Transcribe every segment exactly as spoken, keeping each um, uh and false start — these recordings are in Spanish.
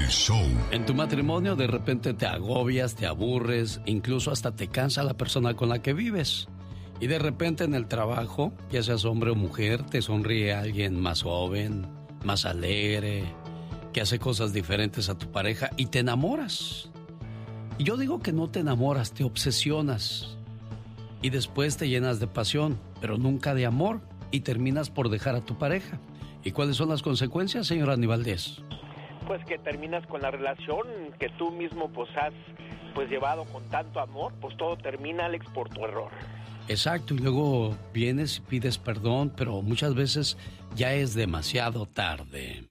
El show. En tu matrimonio de repente te agobias, te aburres, incluso hasta te cansa la persona con la que vives. Y de repente en el trabajo, ya seas hombre o mujer, te sonríe alguien más joven, más alegre, que hace cosas diferentes a tu pareja y te enamoras. Y yo digo que no te enamoras, te obsesionas. Y después te llenas de pasión, pero nunca de amor, y terminas por dejar a tu pareja. ¿Y cuáles son las consecuencias, señor Aníbal Díez? Pues que terminas con la relación que tú mismo pues has pues llevado con tanto amor, pues todo termina, Alex, por tu error. Exacto, y luego vienes y pides perdón, pero muchas veces ya es demasiado tarde.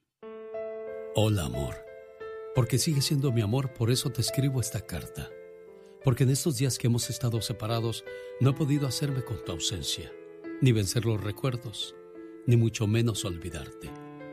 Hola, amor. Porque sigues siendo mi amor, por eso te escribo esta carta. Porque en estos días que hemos estado separados, no he podido hacerme con tu ausencia, ni vencer los recuerdos, ni mucho menos olvidarte.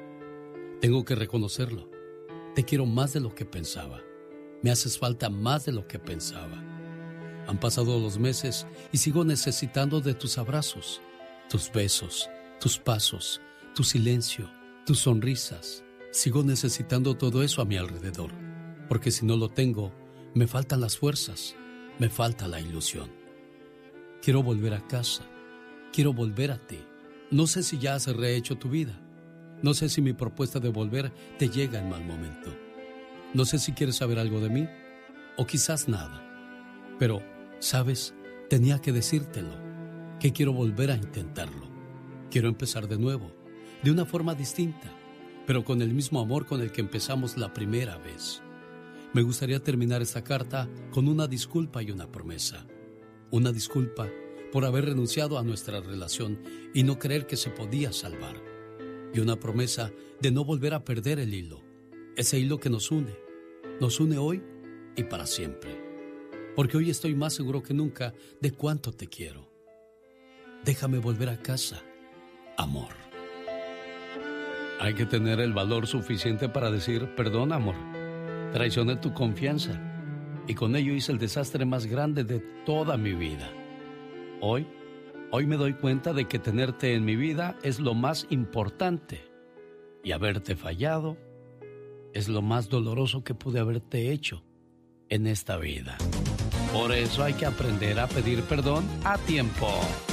Tengo que reconocerlo. Te quiero más de lo que pensaba. Me haces falta más de lo que pensaba. Han pasado los meses y sigo necesitando de tus abrazos, tus besos, tus pasos, tu silencio, tus sonrisas. Sigo necesitando todo eso a mi alrededor, porque si no lo tengo, me faltan las fuerzas, me falta la ilusión. Quiero volver a casa, quiero volver a ti. No sé si ya has rehecho tu vida. No sé si mi propuesta de volver te llega en mal momento. No sé si quieres saber algo de mí, o quizás nada. Pero, ¿sabes? Tenía que decírtelo, que quiero volver a intentarlo. Quiero empezar de nuevo, de una forma distinta, pero con el mismo amor con el que empezamos la primera vez. Me gustaría terminar esta carta con una disculpa y una promesa. Una disculpa por haber renunciado a nuestra relación y no creer que se podía salvar. Y una promesa de no volver a perder el hilo, ese hilo que nos une, nos une hoy y para siempre. Porque hoy estoy más seguro que nunca de cuánto te quiero. Déjame volver a casa, amor. Hay que tener el valor suficiente para decir, perdón, amor, traicioné tu confianza y con ello hice el desastre más grande de toda mi vida. Hoy, hoy me doy cuenta de que tenerte en mi vida es lo más importante y haberte fallado es lo más doloroso que pude haberte hecho en esta vida. Por eso hay que aprender a pedir perdón a tiempo.